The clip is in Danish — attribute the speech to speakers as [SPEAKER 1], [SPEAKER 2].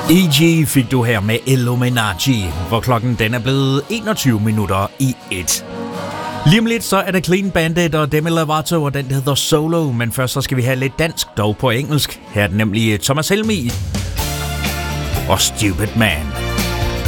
[SPEAKER 1] E.G. fik du her med Illuminati, hvor klokken den er blevet 21 minutter i 1. Lige om lidt så er der Clean Bandit og Demi Lovato og den der hedder Solo, men først så skal vi have lidt dansk, dog på engelsk. Her er det nemlig Thomas Helmig og Stupid Man.